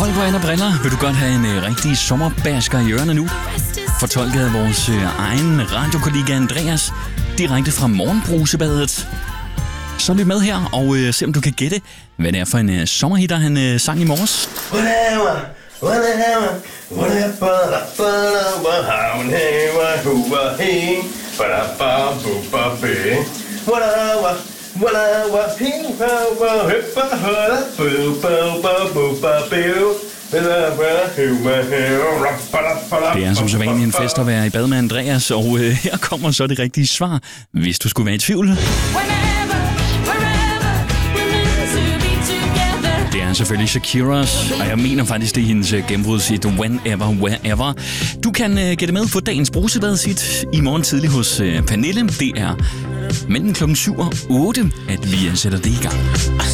Folk, hvor er der briller. Vil du godt have en rigtig sommerbasker i ørerne nu? Fortolket af vores egen radiokollega Andreas, direkte fra morgenbrusebadet. Så lyt med her og se om du kan gætte, hvad det er for en sommerhitter, han sang i morges. Det er som så vanligt en fest at være i bad med Andreas, og her kommer så det rigtige svar, hvis du skulle være i tvivl. Det er selvfølgelig Shakiras, og jeg mener faktisk, det er hendes gennembrudshit Whenever, Wherever. Du kan gætte med på dagens brusebadet i morgen tidlig hos Pernille. Det er mellem klokken 7 og 8, at vi sætter det i gang.